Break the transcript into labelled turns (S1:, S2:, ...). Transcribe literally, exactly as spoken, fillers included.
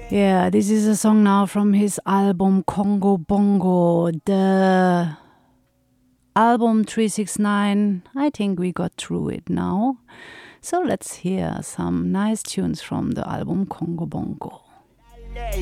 S1: Yeah, this is a song now from his album Congo Bongo. The album three six nine, I think we got through it now. So let's hear some nice tunes from the album Congo Bongo.